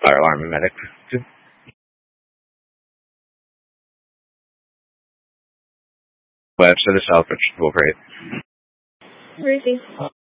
Fire alarm and medic. Webs to the south, which will rate. Ruthie.